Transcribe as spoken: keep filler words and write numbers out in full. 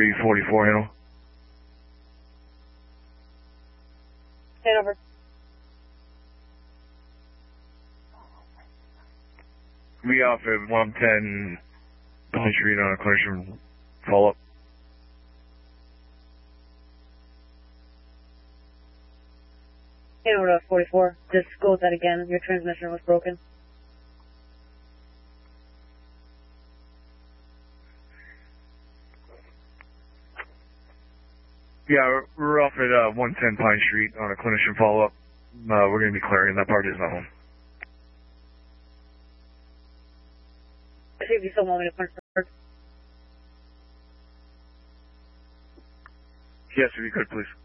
three forty-four handle. Stand over. We off at one ten Pine Street on a clinician follow-up. Stand over to forty-four. Just go with that again. Your transmission was broken. Yeah, we're off at uh, one ten Pine Street on a clinician follow-up. Uh, we're going to be clearing. That part is not home. See if you still want me to punch the card. Yes, if you could, please.